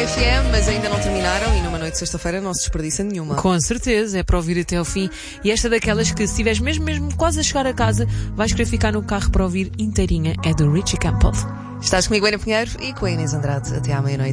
FM, mas ainda não terminaram e numa noite de sexta-feira não se desperdiça nenhuma. Com certeza, é para ouvir até ao fim. E esta daquelas que, se estiveres mesmo quase a chegar a casa, vais querer ficar no carro para ouvir inteirinha. É do Richie Campbell. Estás comigo, Ana Pinheiro, e com a Inês Andrade até à meia-noite.